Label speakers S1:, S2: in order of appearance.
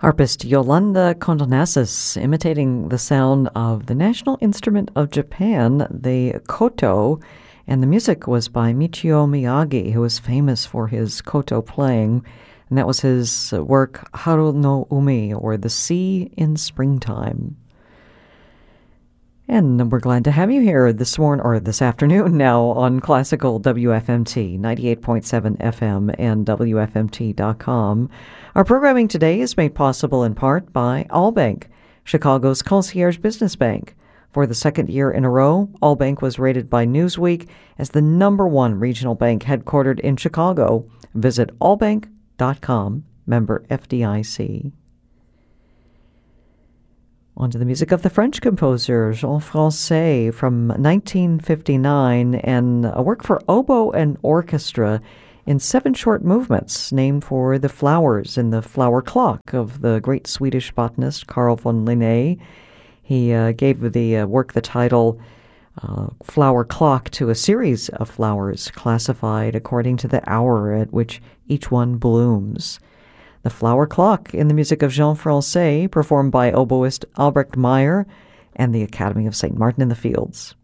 S1: Harpist Yolanda Kondonassis, imitating the sound of the national instrument of Japan, the koto, and the music was by Michio Miyagi, who was famous for his koto playing, and that was his work Haru no Umi, or The Sea in Springtime. And we're glad to have you here this morning, or this afternoon now, on Classical WFMT, 98.7 FM and WFMT.com. Our programming today is made possible in part by Allbank, Chicago's concierge business bank. For the second year in a row, Allbank was rated by Newsweek as the #1 regional bank headquartered in Chicago. Visit allbank.com, member FDIC. On to the music of the French composer Jean Francais from 1959, and a work for oboe and orchestra in 7 short movements named for the flowers in the flower clock of the great Swedish botanist Carl von Linné. He gave the work the title Flower Clock to a series of flowers classified according to the hour at which each one blooms. The Flower Clock in the music of Jean Francais, performed by oboist Albrecht Meyer and the Academy of St. Martin in the Fields.